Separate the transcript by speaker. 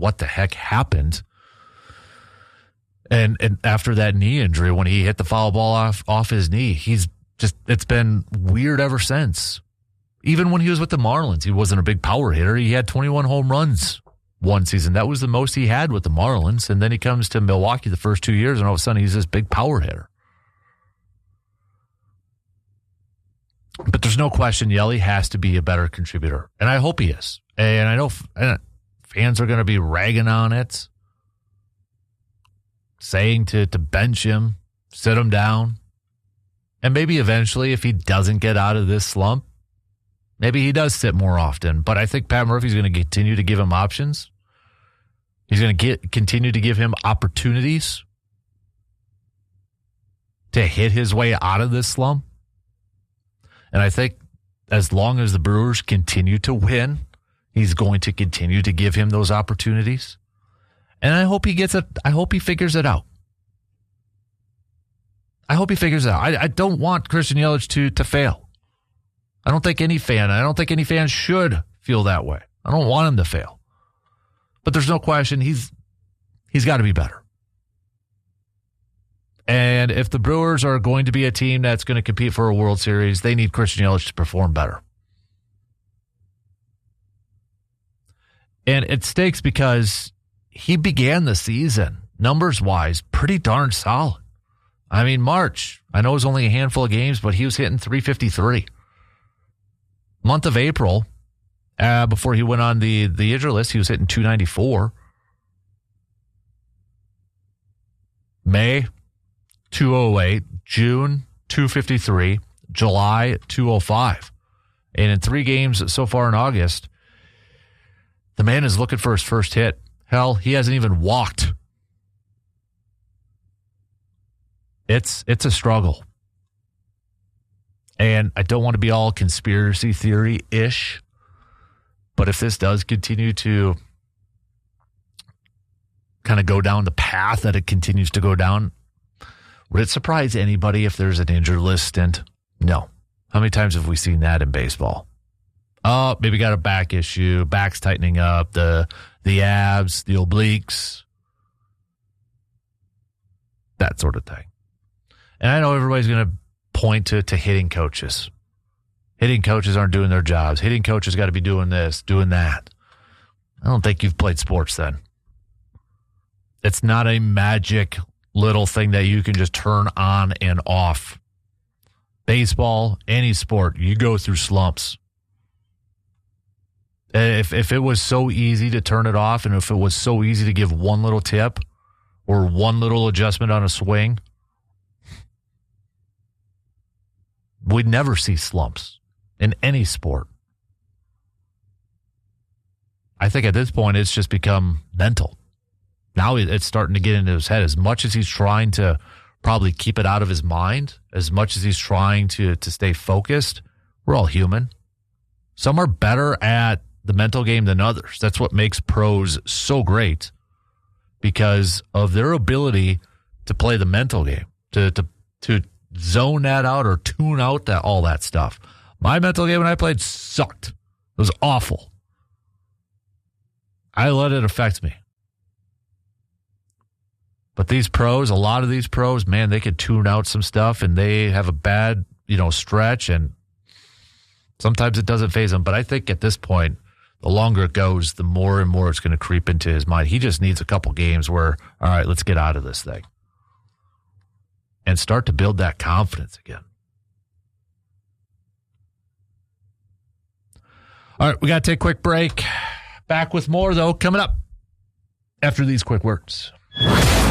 Speaker 1: what the heck happened. And after that knee injury, when he hit the foul ball off his knee, it's been weird ever since. Even when he was with the Marlins, he wasn't a big power hitter. He had 21 home runs one season. That was the most he had with the Marlins. And then he comes to Milwaukee the first 2 years, and all of a sudden he's this big power hitter. But there's no question Yelly has to be a better contributor. And I hope he is. And I know fans are going to be ragging on it, saying to bench him, sit him down. And maybe eventually, if he doesn't get out of this slump, maybe he does sit more often. But I think Pat Murphy's going to continue to give him options. He's going to continue to give him opportunities to hit his way out of this slump. And I think as long as the Brewers continue to win, he's going to continue to give him those opportunities. And I hope he gets it. I hope he figures it out. I hope he figures it out. I don't want Christian Yelich to fail. I don't think any fan should feel that way. I don't want him to fail. But there's no question he's got to be better. And if the Brewers are going to be a team that's going to compete for a World Series, they need Christian Yelich to perform better. And it stakes because he began the season, numbers-wise, pretty darn solid. I mean, March, I know it was only a handful of games, but he was hitting .353. Month of April, before he went on the injury list, he was hitting .294. May, .208. June, .253. July, .205. And in 3 games so far in August, the man is looking for his first hit. Hell, he hasn't even walked. It's a struggle. And I don't want to be all conspiracy theory-ish, but if this does continue to kind of go down the path that it continues to go down, would it surprise anybody if there's an injured list stint? No. How many times have we seen that in baseball? Oh, maybe got a back issue, back's tightening up, the abs, the obliques, that sort of thing. And I know everybody's going to point to hitting coaches. Hitting coaches aren't doing their jobs. Hitting coaches got to be doing this, doing that. I don't think you've played sports then. It's not a magic little thing that you can just turn on and off. Baseball, any sport, you go through slumps. If it was so easy to turn it off, and if it was so easy to give one little tip or one little adjustment on a swing, we'd never see slumps in any sport. I think at this point it's just become mental. Now it's starting to get into his head. As much as he's trying to probably keep it out of his mind, as much as he's trying to stay focused, we're all human. Some are better at the mental game than others. That's what makes pros so great, because of their ability to play the mental game, to zone that out or tune out all that stuff. My mental game when I played sucked. It was awful. I let it affect me. But these pros, a lot of these pros, man, they could tune out some stuff, and they have a bad, stretch, and sometimes it doesn't faze them. But I think at this point, the longer it goes, the more and more it's going to creep into his mind. He just needs a couple games where, all right, let's get out of this thing and start to build that confidence again. All right, we got to take a quick break. Back with more, though, coming up after these quick words.